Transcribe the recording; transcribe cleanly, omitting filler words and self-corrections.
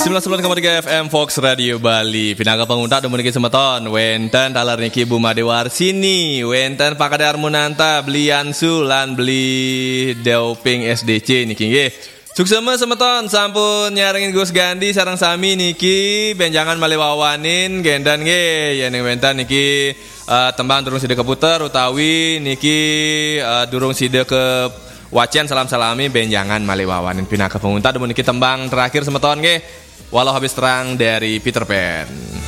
99,3 FM Fox Radio Bali. Pinaga pangunta demun niki semeton. Wenten talar niki Bu Made Warsini, wenten Pak Kade Armunanta, beli Ansu lan beli Doping SDC niki nggih. Suksema semeton sampun nyaringin Gus Gandhi sareng sami niki benjangan malewawanin gendan nggih. Ya ning wenten niki tembang durung sida keputer utawi niki durung sida ke wacian salam-salami benjangan malewawanin pinaka pengunta demun niki tembang terakhir semeton nggih. Walau habis terang dari Peter Pan.